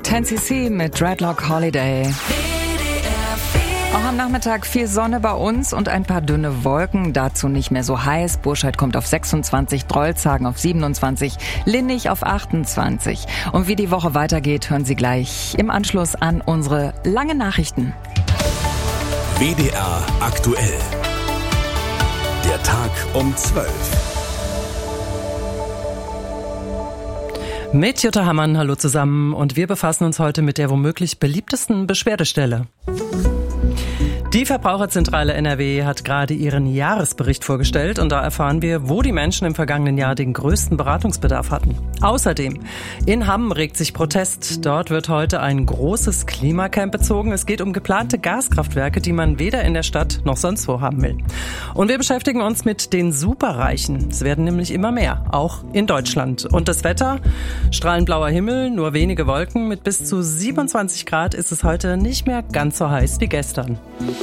10cc mit Dreadlock Holiday. Auch am Nachmittag viel Sonne bei uns und ein paar dünne Wolken, dazu nicht mehr so heiß. Burscheid kommt auf 26, Drolshagen auf 27, Linnich auf 28. Und wie die Woche weitergeht, hören Sie gleich im Anschluss an unsere langen Nachrichten. WDR aktuell. Der Tag um 12. Mit Jutta Hammann, hallo zusammen. Und wir befassen uns heute mit der womöglich beliebtesten Beschwerdestelle. Die Verbraucherzentrale NRW hat gerade ihren Jahresbericht vorgestellt und da erfahren wir, wo die Menschen im vergangenen Jahr den größten Beratungsbedarf hatten. Außerdem, in Hamm regt sich Protest. Dort wird heute ein großes Klimacamp bezogen. Es geht um geplante Gaskraftwerke, die man weder in der Stadt noch sonst wo haben will. Und wir beschäftigen uns mit den Superreichen. Es werden nämlich immer mehr, auch in Deutschland. Und das Wetter? Strahlend blauer Himmel, nur wenige Wolken. Mit bis zu 27 Grad ist es heute nicht mehr ganz so heiß wie gestern.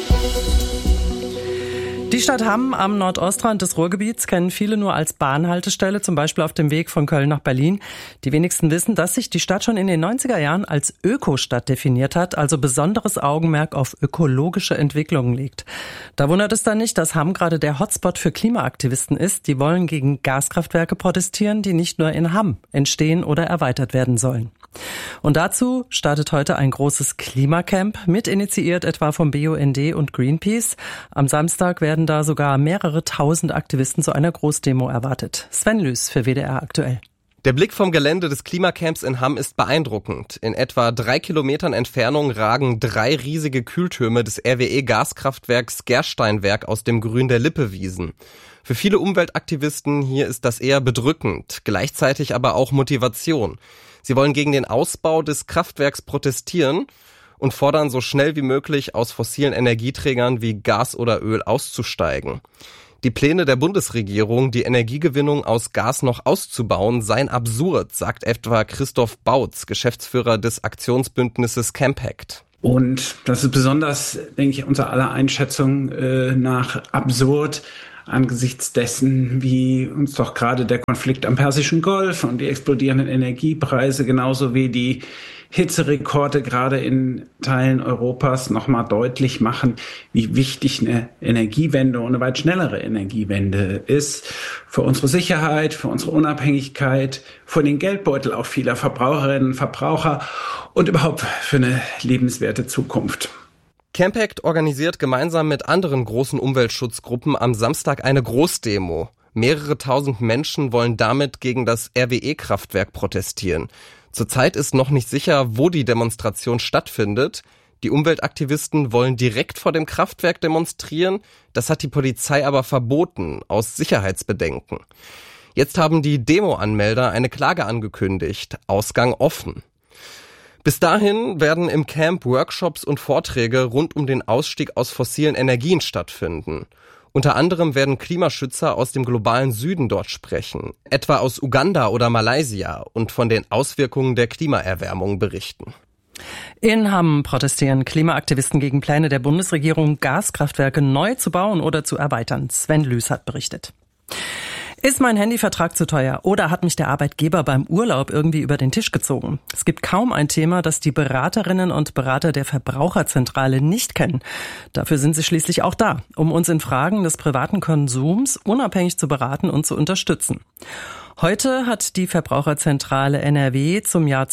Die Stadt Hamm am Nordostrand des Ruhrgebiets kennen viele nur als Bahnhaltestelle, zum Beispiel auf dem Weg von Köln nach Berlin. Die wenigsten wissen, dass sich die Stadt schon in den 90er Jahren als Ökostadt definiert hat, also besonderes Augenmerk auf ökologische Entwicklungen legt. Da wundert es dann nicht, dass Hamm gerade der Hotspot für Klimaaktivisten ist. Die wollen gegen Gaskraftwerke protestieren, die nicht nur in Hamm entstehen oder erweitert werden sollen. Und dazu startet heute ein großes Klimacamp, mit initiiert etwa vom BUND und Greenpeace. Am Samstag werden da sogar mehrere tausend Aktivisten zu einer Großdemo erwartet. Sven Lüß für WDR aktuell. Der Blick vom Gelände des Klimacamps in Hamm ist beeindruckend. In etwa 3 Kilometern Entfernung ragen 3 riesige Kühltürme des RWE-Gaskraftwerks Gersteinwerk aus dem Grün der Lippewiesen. Für viele Umweltaktivisten hier ist das eher bedrückend, gleichzeitig aber auch Motivation. Sie wollen gegen den Ausbau des Kraftwerks protestieren und fordern, so schnell wie möglich aus fossilen Energieträgern wie Gas oder Öl auszusteigen. Die Pläne der Bundesregierung, die Energiegewinnung aus Gas noch auszubauen, seien absurd, sagt etwa Christoph Bautz, Geschäftsführer des Aktionsbündnisses Campact. Und das ist besonders, denke ich, unser aller Einschätzung nach absurd, angesichts dessen, wie uns doch gerade der Konflikt am Persischen Golf und die explodierenden Energiepreise genauso wie die Hitzerekorde gerade in Teilen Europas nochmal deutlich machen, wie wichtig eine Energiewende und eine weit schnellere Energiewende ist für unsere Sicherheit, für unsere Unabhängigkeit, für den Geldbeutel auch vieler Verbraucherinnen und Verbraucher und überhaupt für eine lebenswerte Zukunft. Campact organisiert gemeinsam mit anderen großen Umweltschutzgruppen am Samstag eine Großdemo. Mehrere tausend Menschen wollen damit gegen das RWE-Kraftwerk protestieren. Zurzeit ist noch nicht sicher, wo die Demonstration stattfindet. Die Umweltaktivisten wollen direkt vor dem Kraftwerk demonstrieren. Das hat die Polizei aber verboten, aus Sicherheitsbedenken. Jetzt haben die Demo-Anmelder eine Klage angekündigt. Ausgang offen. Bis dahin werden im Camp Workshops und Vorträge rund um den Ausstieg aus fossilen Energien stattfinden. Unter anderem werden Klimaschützer aus dem globalen Süden dort sprechen, etwa aus Uganda oder Malaysia, und von den Auswirkungen der Klimaerwärmung berichten. In Hamm protestieren Klimaaktivisten gegen Pläne der Bundesregierung, Gaskraftwerke neu zu bauen oder zu erweitern. Sven Lüß hat berichtet. Ist mein Handyvertrag zu teuer oder hat mich der Arbeitgeber beim Urlaub irgendwie über den Tisch gezogen? Es gibt kaum ein Thema, das die Beraterinnen und Berater der Verbraucherzentrale nicht kennen. Dafür sind sie schließlich auch da, um uns in Fragen des privaten Konsums unabhängig zu beraten und zu unterstützen. Heute hat die Verbraucherzentrale NRW zum Jahr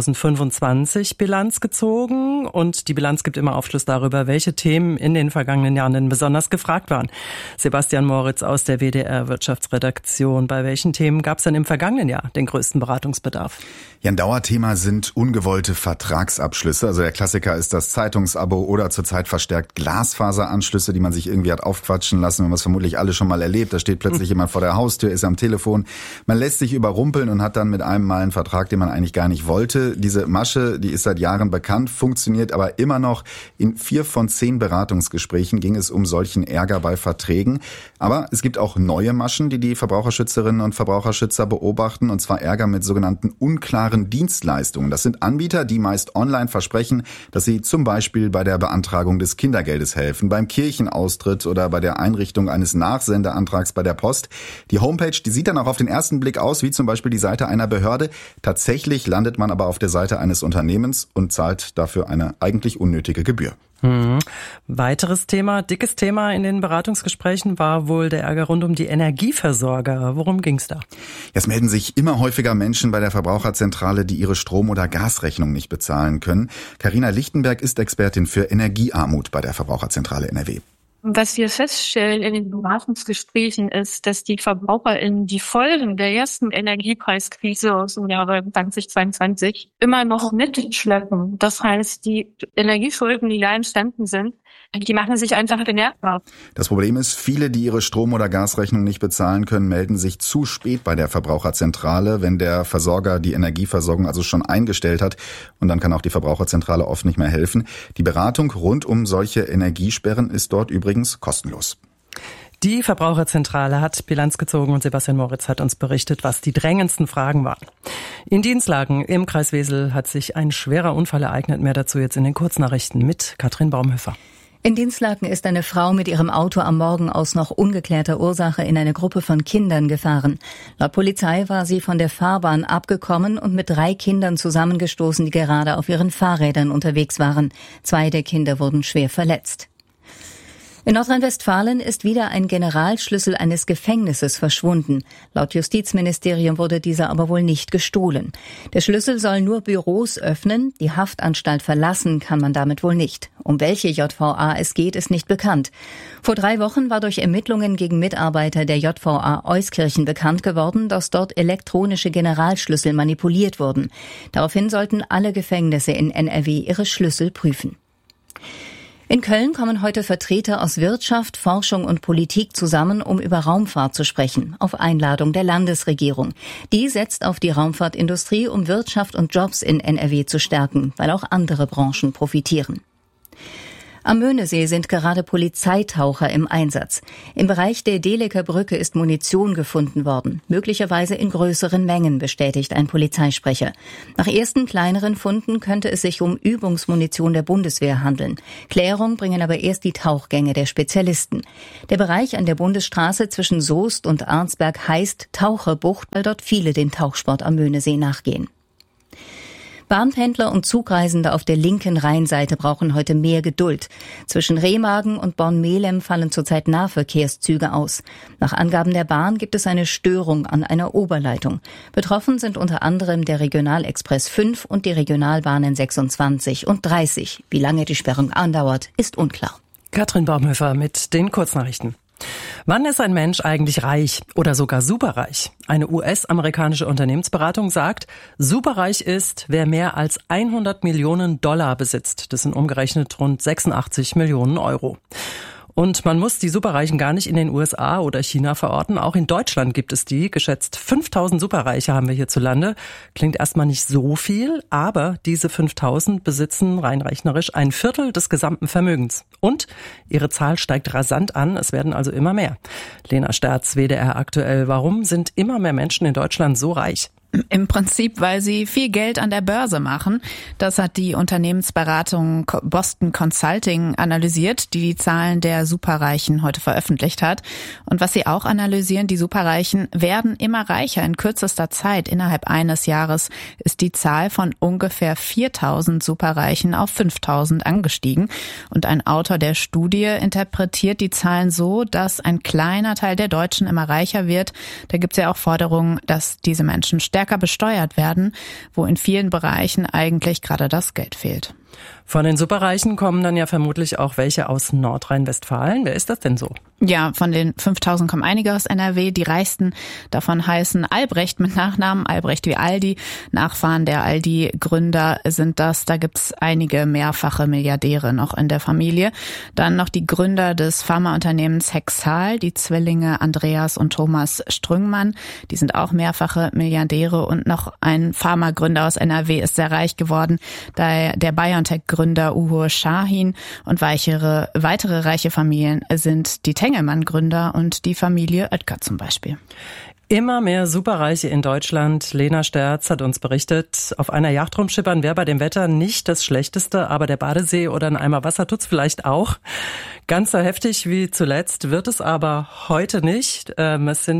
2025 Bilanz gezogen und die Bilanz gibt immer Aufschluss darüber, welche Themen in den vergangenen Jahren denn besonders gefragt waren. Sebastian Moritz aus der WDR Wirtschaftsredaktion. Bei welchen Themen gab es denn im vergangenen Jahr den größten Beratungsbedarf? Ja, ein Dauerthema sind ungewollte Vertragsabschlüsse. Also der Klassiker ist das Zeitungsabo oder zurzeit verstärkt Glasfaseranschlüsse, die man sich irgendwie hat aufquatschen lassen. Wir haben es vermutlich alle schon mal erlebt. Da steht plötzlich jemand vor der Haustür, ist am Telefon. Man lässt sich überrumpeln und hat dann mit einem Mal einen Vertrag, den man eigentlich gar nicht wollte. Diese Masche, die ist seit Jahren bekannt, funktioniert aber immer noch. In 4 von 10 Beratungsgesprächen ging es um solchen Ärger bei Verträgen. Aber es gibt auch neue Maschen, die die Verbraucherschützerinnen und Verbraucherschützer beobachten, und zwar Ärger mit sogenannten unklaren Dienstleistungen. Das sind Anbieter, die meist online versprechen, dass sie zum Beispiel bei der Beantragung des Kindergeldes helfen, beim Kirchenaustritt oder bei der Einrichtung eines Nachsendeantrags bei der Post. Die Homepage, die sieht dann auch auf den ersten Blick Blick aus, wie zum Beispiel die Seite einer Behörde. Tatsächlich landet man aber auf der Seite eines Unternehmens und zahlt dafür eine eigentlich unnötige Gebühr. Weiteres Thema, dickes Thema in den Beratungsgesprächen war wohl der Ärger rund um die Energieversorger. Worum ging's da? Es melden sich immer häufiger Menschen bei der Verbraucherzentrale, die ihre Strom- oder Gasrechnung nicht bezahlen können. Carina Lichtenberg ist Expertin für Energiearmut bei der Verbraucherzentrale NRW. Was wir feststellen in den Beratungsgesprächen ist, dass die VerbraucherInnen die Folgen der ersten Energiepreiskrise aus dem Jahre 2022 immer noch mitschleppen. Das heißt, die Energieschulden, die da entstanden sind, die machen sich einfach bemerkbar. Das Problem ist, viele, die ihre Strom- oder Gasrechnung nicht bezahlen können, melden sich zu spät bei der Verbraucherzentrale, wenn der Versorger die Energieversorgung also schon eingestellt hat. Und dann kann auch die Verbraucherzentrale oft nicht mehr helfen. Die Beratung rund um solche Energiesperren ist dort übrigens kostenlos. Die Verbraucherzentrale hat Bilanz gezogen und Sebastian Moritz hat uns berichtet, was die drängendsten Fragen waren. In Dienstlagen im Kreis Wesel hat sich ein schwerer Unfall ereignet. Mehr dazu jetzt in den Kurznachrichten mit Katrin Baumhöfer. In Dinslaken ist eine Frau mit ihrem Auto am Morgen aus noch ungeklärter Ursache in eine Gruppe von Kindern gefahren. Laut Polizei war sie von der Fahrbahn abgekommen und mit 3 Kindern zusammengestoßen, die gerade auf ihren Fahrrädern unterwegs waren. 2 der Kinder wurden schwer verletzt. In Nordrhein-Westfalen ist wieder ein Generalschlüssel eines Gefängnisses verschwunden. Laut Justizministerium wurde dieser aber wohl nicht gestohlen. Der Schlüssel soll nur Büros öffnen, die Haftanstalt verlassen kann man damit wohl nicht. Um welche JVA es geht, ist nicht bekannt. Vor 3 Wochen war durch Ermittlungen gegen Mitarbeiter der JVA Euskirchen bekannt geworden, dass dort elektronische Generalschlüssel manipuliert wurden. Daraufhin sollten alle Gefängnisse in NRW ihre Schlüssel prüfen. In Köln kommen heute Vertreter aus Wirtschaft, Forschung und Politik zusammen, um über Raumfahrt zu sprechen, auf Einladung der Landesregierung. Die setzt auf die Raumfahrtindustrie, um Wirtschaft und Jobs in NRW zu stärken, weil auch andere Branchen profitieren. Am Möhnesee sind gerade Polizeitaucher im Einsatz. Im Bereich der Dehlecker Brücke ist Munition gefunden worden, möglicherweise in größeren Mengen, bestätigt ein Polizeisprecher. Nach ersten kleineren Funden könnte es sich um Übungsmunition der Bundeswehr handeln. Klärung bringen aber erst die Tauchgänge der Spezialisten. Der Bereich an der Bundesstraße zwischen Soest und Arnsberg heißt Taucherbucht, weil dort viele dem Tauchsport am Möhnesee nachgehen. Bahnpendler und Zugreisende auf der linken Rheinseite brauchen heute mehr Geduld. Zwischen Remagen und Born-Melem fallen zurzeit Nahverkehrszüge aus. Nach Angaben der Bahn gibt es eine Störung an einer Oberleitung. Betroffen sind unter anderem der Regionalexpress 5 und die Regionalbahnen 26 und 30. Wie lange die Sperrung andauert, ist unklar. Katrin Baumhöfer mit den Kurznachrichten. Wann ist ein Mensch eigentlich reich oder sogar superreich? Eine US-amerikanische Unternehmensberatung sagt, superreich ist, wer mehr als 100 Millionen Dollar besitzt. Das sind umgerechnet rund 86 Millionen Euro. Und man muss die Superreichen gar nicht in den USA oder China verorten. Auch in Deutschland gibt es die. Geschätzt 5000 Superreiche haben wir hierzulande. Klingt erstmal nicht so viel, aber diese 5000 besitzen rein rechnerisch 1/4 des gesamten Vermögens. Und ihre Zahl steigt rasant an. Es werden also immer mehr. Lena Sterz, WDR aktuell. Warum sind immer mehr Menschen in Deutschland so reich? Im Prinzip, weil sie viel Geld an der Börse machen. Das hat die Unternehmensberatung Boston Consulting analysiert, die Zahlen der Superreichen heute veröffentlicht hat. Und was sie auch analysieren, die Superreichen werden immer reicher. In kürzester Zeit, innerhalb eines Jahres, ist die Zahl von ungefähr 4000 Superreichen auf 5000 angestiegen. Und ein Autor der Studie interpretiert die Zahlen so, dass ein kleiner Teil der Deutschen immer reicher wird. Da gibt es ja auch Forderungen, dass diese Menschen stärker besteuert werden, wo in vielen Bereichen eigentlich gerade das Geld fehlt. Von den Superreichen kommen dann ja vermutlich auch welche aus Nordrhein-Westfalen. Wer ist das denn so? Ja, von den 5000 kommen einige aus NRW. Die reichsten davon heißen Albrecht mit Nachnamen, Albrecht wie Aldi. Nachfahren der Aldi-Gründer sind das. Da gibt's einige mehrfache Milliardäre noch in der Familie. Dann noch die Gründer des Pharmaunternehmens Hexal, die Zwillinge Andreas und Thomas Strüngmann. Die sind auch mehrfache Milliardäre. Und noch ein Pharmagründer aus NRW ist sehr reich geworden, der BioNTech-Gründer Uğur Şahin. Und weitere reiche Familien sind die Tengelmann-Gründer und die Familie Oetker zum Beispiel. Immer mehr Superreiche in Deutschland. Lena Sterz hat uns berichtet, auf einer Yacht rumschippern wäre bei dem Wetter nicht das Schlechteste, aber der Badesee oder ein Eimer Wasser tut's vielleicht auch. Ganz so heftig wie zuletzt wird es aber heute nicht. Es sind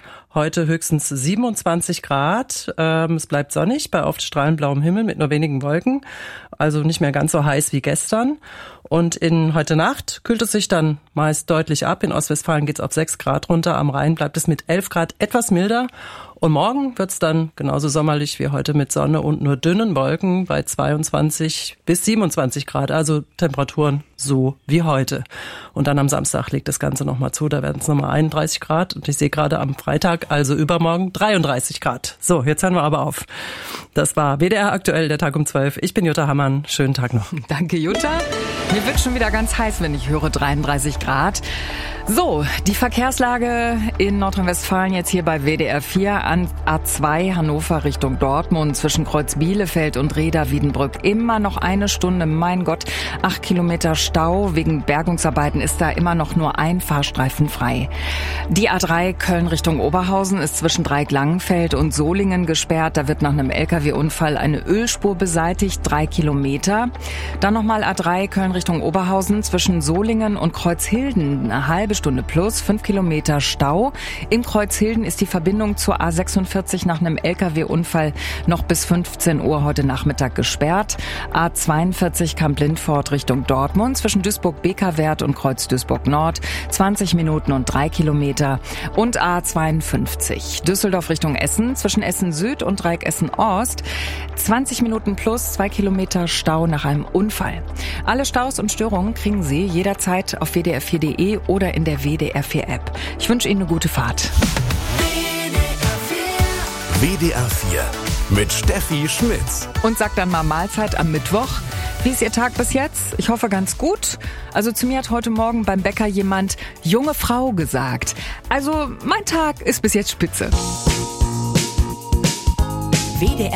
Heute höchstens 27 Grad. Es bleibt sonnig bei oft strahlend blauem Himmel mit nur wenigen Wolken. Also nicht mehr ganz so heiß wie gestern. Und heute Nacht kühlt es sich dann meist deutlich ab. In Ostwestfalen geht's auf 6 Grad runter. Am Rhein bleibt es mit 11 Grad etwas milder. Und morgen wird's dann genauso sommerlich wie heute mit Sonne und nur dünnen Wolken bei 22 bis 27 Grad. Also Temperaturen so wie heute. Und dann am Samstag legt das Ganze nochmal zu. Da werden es nochmal 31 Grad. Und ich sehe gerade am Freitag, also übermorgen, 33 Grad. So, jetzt hören wir aber auf. Das war WDR aktuell, der Tag um 12. Ich bin Jutta Hammann. Schönen Tag noch. Danke, Jutta. Mir wird schon wieder ganz heiß, wenn ich höre 33 Grad. So, die Verkehrslage in Nordrhein-Westfalen jetzt hier bei WDR 4 an A2 Hannover Richtung Dortmund zwischen Kreuz Bielefeld und Reda-Wiedenbrück. Immer noch eine Stunde, mein Gott, 8 Kilometer Stau. Wegen Bergungsarbeiten ist da immer noch nur ein Fahrstreifen frei. Die A3 Köln Richtung Oberhausen ist zwischen Dreieck-Langenfeld und Solingen gesperrt. Da wird nach einem LKW-Unfall eine Ölspur beseitigt, 3 Kilometer. Dann nochmal A3 Köln Richtung Oberhausen zwischen Solingen und Kreuzhilden. Eine halbe Stunde plus, 5 Kilometer Stau. In Kreuzhilden ist die Verbindung zur A46 nach einem LKW-Unfall noch bis 15 Uhr heute Nachmittag gesperrt. A42 Kamp-Lindfort Richtung Dortmund zwischen Duisburg-Bekerwerth und Kreuz Duisburg-Nord 20 Minuten und 3 Kilometer. Und A52 Düsseldorf Richtung Essen zwischen Essen Süd und Dreieck Essen Ost 20 Minuten plus 2 Kilometer Stau nach einem Unfall. Alle Staus und Störungen kriegen Sie jederzeit auf wdr4.de oder in der WDR 4 App. Ich wünsche Ihnen eine gute Fahrt. WDR 4 mit Steffi Schmitz. Und sagt dann mal Mahlzeit am Mittwoch. Wie ist Ihr Tag bis jetzt? Ich hoffe ganz gut. Also zu mir hat heute Morgen beim Bäcker jemand junge Frau gesagt. Also mein Tag ist bis jetzt spitze. WDR